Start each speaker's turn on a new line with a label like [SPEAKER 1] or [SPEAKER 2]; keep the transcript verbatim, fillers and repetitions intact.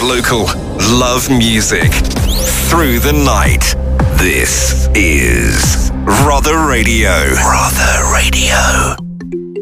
[SPEAKER 1] local, love music. Through the night. This is Rother Radio. Rother Radio.